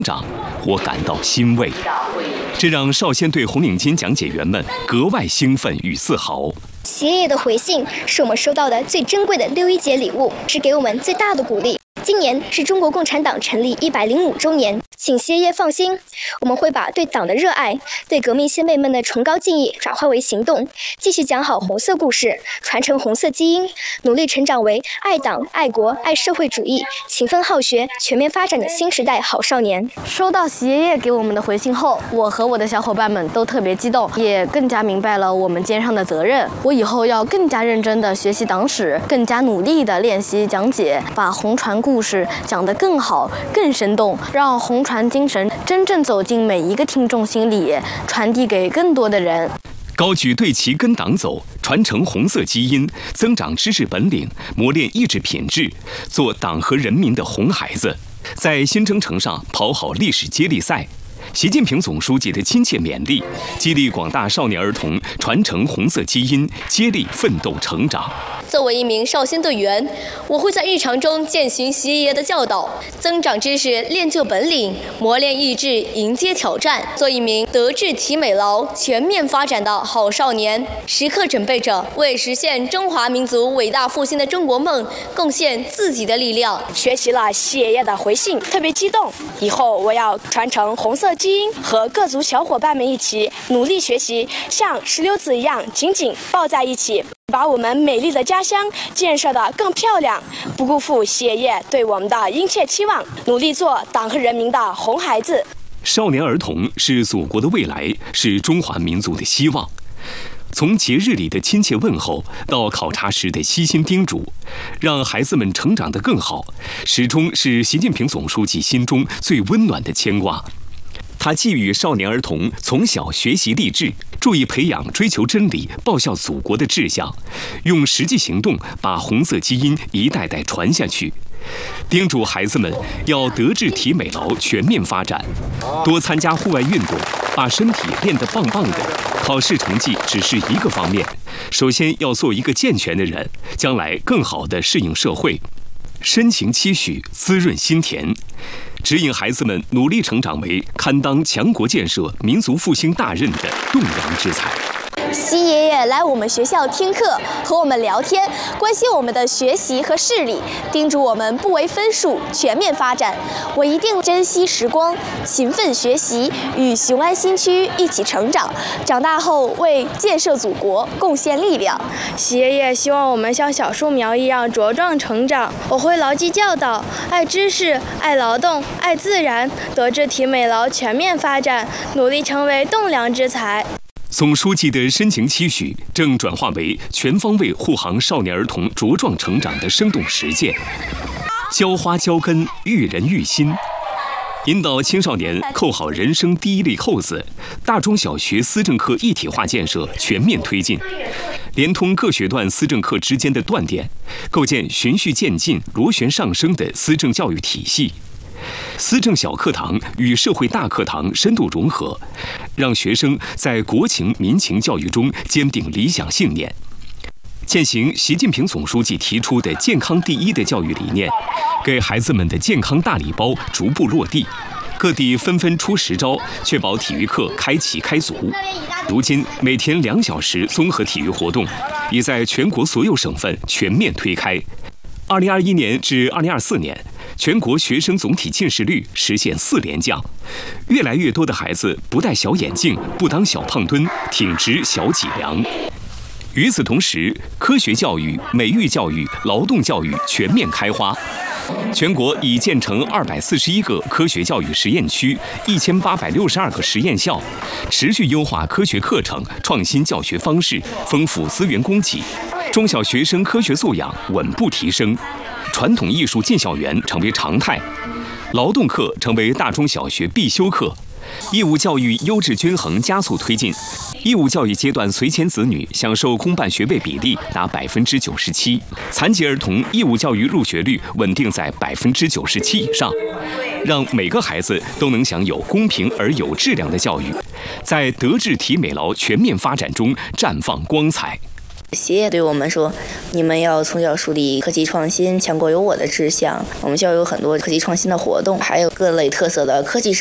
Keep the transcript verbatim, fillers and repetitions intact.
长，我感到欣慰，这让少先队红领巾讲解员们格外兴奋与自豪。 习爷爷的回信是我们收到的最珍贵的六一节礼物，是给我们最大的鼓励。今年是中国共产党成立一百零五周年，请习爷爷放心，我们会把对党的热爱、对革命先辈们的崇高敬意转化为行动，继续讲好红色故事，传承红色基因，努力成长为爱党、爱国、爱社会主义、勤奋好学、全面发展的新时代好少年。 收到习爷爷给我们的回信后，我和我的小伙伴们都特别激动，也更加明白了我们肩上的责任。我以后要更加认真地学习党史，更加努力地练习讲解，把红船故事讲得更好、更生动，让红船精神真正走进每一个听众心里，传递给更多的人。 高举队旗跟党走，传承红色基因，增长知识本领，磨练意志品质，做党和人民的红孩子，在新征程上跑好历史接力赛。习近平总书记的亲切勉励，激励广大少年儿童传承红色基因，接力奋斗成长。 作为一名少先队员，我会在日常中践行习爷爷的教导，增长知识，练就本领，磨练意志，迎接挑战，做一名德智体美劳全面发展的好少年，时刻准备着为实现中华民族伟大复兴的中国梦贡献自己的力量。 学习了习爷爷的回信，特别激动，以后我要传承红色基因，和各族小伙伴们一起努力学习，像石榴籽一样紧紧抱在一起，把我们美丽的家乡建设得更漂亮，不辜负习爷爷对我们的殷切期望，努力做党和人民的红孩子。 少年儿童是祖国的未来，是中华民族的希望。从节日里的亲切问候到考察时的悉心叮嘱，让孩子们成长得更好，始终是习近平总书记心中最温暖的牵挂。他寄予少年儿童从小学习立志，注意培养追求真理、报效祖国的志向，用实际行动把红色基因一代代传下去。叮嘱孩子们要德智体美劳全面发展，多参加户外运动，把身体练得棒棒的。考试成绩只是一个方面，首先要做一个健全的人，将来更好地适应社会。深情期许，滋润心田，指引孩子们努力成长为堪当强国建设、民族复兴大任的栋梁之才。 习爷爷来我们学校听课，和我们聊天，关心我们的学习和视力，叮嘱我们不为分数，全面发展。我一定珍惜时光，勤奋学习，与雄安新区一起成长，长大后为建设祖国贡献力量。 习爷爷希望我们像小树苗一样茁壮成长，我会牢记教导，爱知识，爱劳动，爱自然，德智体美劳全面发展，努力成为栋梁之才。 总书记的深情期许正转化为全方位护航少年儿童茁壮成长的生动实践，浇花浇根，育人育心，引导青少年扣好人生第一粒扣子。大中小学思政课一体化建设全面推进，连通各学段思政课之间的断点，构建循序渐进、螺旋上升的思政教育体系。思政小课堂与社会大课堂深度融合，让学生在国情民情教育中坚定理想信念。践行习近平总书记提出的健康第一的教育理念，给孩子们的健康大礼包逐步落地。各地纷纷出实招，确保体育课开齐开足。如今每天两小时综合体育活动已在全国所有省份全面推开。二零二一年至二零二四年，全国学生总体近视率实现四连降，越来越多的孩子不戴小眼镜，不当小胖墩，挺直小脊梁。与此同时，科学教育、美育教育、劳动教育全面开花。全国已建成二百四十一个科学教育实验区，一千八百六十二个实验校，持续优化科学课程，创新教学方式，丰富资源供给。中小学生科学素养稳步提升，传统艺术进校园成为常态，劳动课成为大中小学必修课，义务教育优质均衡加速推进。义务教育阶段随迁子女享受公办学位比例达百分之九十七，残疾儿童义务教育入学率稳定在百分之九十七以上，让每个孩子都能享有公平而有质量的教育，在德智体美劳全面发展中绽放光彩。 协业对我们说，你们要从小树立科技创新强国有我的志向。我们学校有很多科技创新的活动，还有各类特色的科技